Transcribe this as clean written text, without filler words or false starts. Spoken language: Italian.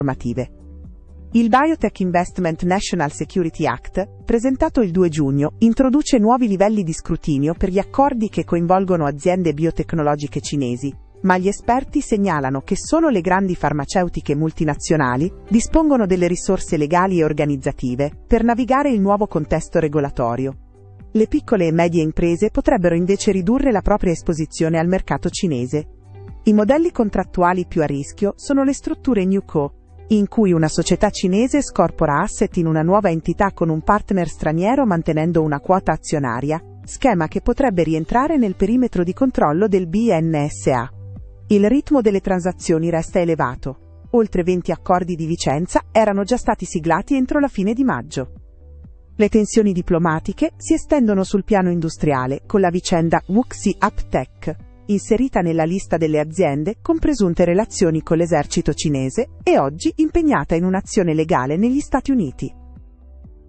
normative. Il Biotech Investment National Security Act, presentato il 2 giugno, introduce nuovi livelli di scrutinio per gli accordi che coinvolgono aziende biotecnologiche cinesi, ma gli esperti segnalano che solo le grandi farmaceutiche multinazionali dispongono delle risorse legali e organizzative per navigare il nuovo contesto regolatorio. Le piccole e medie imprese potrebbero invece ridurre la propria esposizione al mercato cinese. I modelli contrattuali più a rischio sono le strutture NewCo, in cui una società cinese scorpora asset in una nuova entità con un partner straniero mantenendo una quota azionaria, schema che potrebbe rientrare nel perimetro di controllo del BNSA. Il ritmo delle transazioni resta elevato. Oltre 20 accordi di licenza erano già stati siglati entro la fine di maggio. Le tensioni diplomatiche si estendono sul piano industriale con la vicenda Wuxi Uptech, inserita nella lista delle aziende con presunte relazioni con l'esercito cinese e oggi impegnata in un'azione legale negli Stati Uniti.